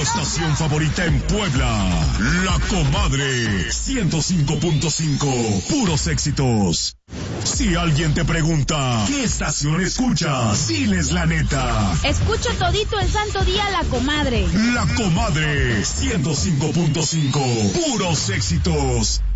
estación favorita en Puebla. La Comadre 105.5. Puros éxitos. Si alguien te pregunta, ¿qué estación escuchas? Diles la neta. Escucho todito el santo día La Comadre. La Comadre 105.5. Puros éxitos.